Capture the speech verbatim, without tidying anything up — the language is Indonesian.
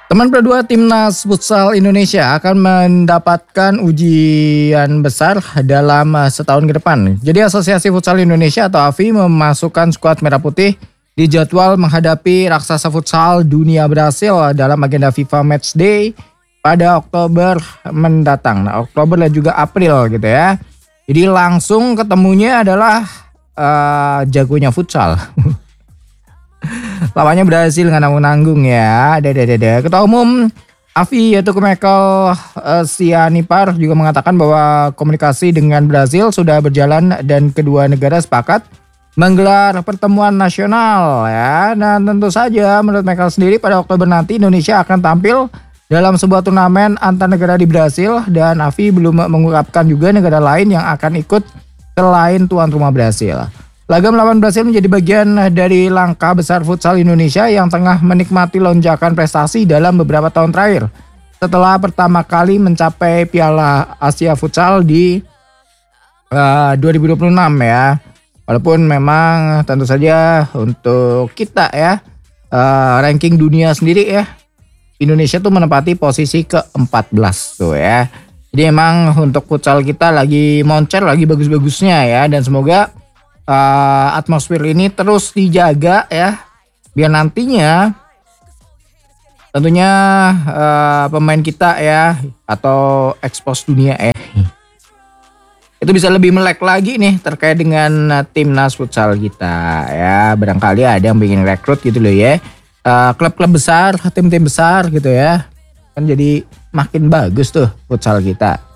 Teman kedua Timnas Futsal Indonesia akan mendapatkan ujian besar dalam eh, setahun ke depan. Jadi Asosiasi Futsal Indonesia atau A F I memasukkan skuad Merah Putih di jadwal menghadapi raksasa futsal dunia Brasil dalam agenda FIFA Matchday pada Oktober mendatang. Nah, Oktober dan juga April gitu ya. Jadi langsung ketemunya adalah uh, jagonya futsal. Lawannya berhasil nggak nanggung-nanggung ya. Dede-dede. Ketua Umum A F I yaitu Michael uh, Sianipar juga mengatakan bahwa komunikasi dengan Brasil sudah berjalan dan kedua negara sepakat menggelar pertemuan nasional ya. Dan tentu saja menurut Michael sendiri pada Oktober nanti Indonesia akan tampil dalam sebuah turnamen antar negara di Brasil dan A F I belum mengungkapkan juga negara lain yang akan ikut selain tuan rumah Brasil. Laga melawan Brasil menjadi bagian dari langkah besar futsal Indonesia yang tengah menikmati lonjakan prestasi dalam beberapa tahun terakhir. Setelah pertama kali mencapai Piala Asia Futsal di uh, dua ribu dua puluh enam ya. Walaupun memang tentu saja untuk kita ya, uh, ranking dunia sendiri ya, Indonesia tuh menempati posisi ke empat belas tuh ya. Jadi emang untuk futsal kita lagi moncer, lagi bagus-bagusnya ya. Dan semoga Uh, atmosfer ini terus dijaga ya, biar nantinya tentunya uh, pemain kita ya atau ekspos dunia ya itu bisa lebih melek lagi nih terkait dengan uh, timnas futsal kita ya. Barangkali ada yang ingin rekrut gitu loh ya, uh, klub-klub besar, tim-tim besar gitu ya, kan jadi makin bagus tuh futsal kita.